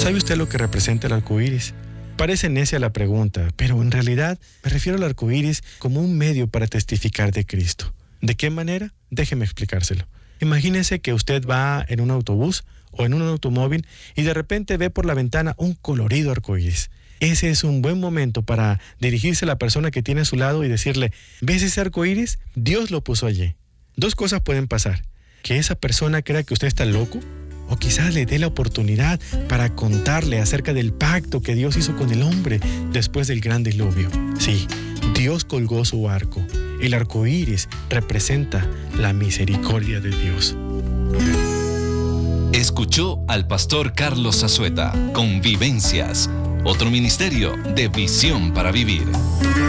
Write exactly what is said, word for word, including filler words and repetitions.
¿Sabe usted lo que representa el arco iris? Parece necia la pregunta, pero en realidad me refiero al arco iris como un medio para testificar de Cristo. ¿De qué manera? Déjeme explicárselo. Imagínese que usted va en un autobús o en un automóvil y de repente ve por la ventana un colorido arco iris. Ese es un buen momento para dirigirse a la persona que tiene a su lado y decirle: ¿ves ese arco iris? Dios lo puso allí. Dos cosas pueden pasar: que esa persona crea que usted está loco, o quizás le dé la oportunidad para contarle acerca del pacto que Dios hizo con el hombre después del gran diluvio. Sí, Dios colgó su arco. El arco iris representa la misericordia de Dios. Escuchó al pastor Carlos Zazueta con Vivencias, otro ministerio de Visión para Vivir.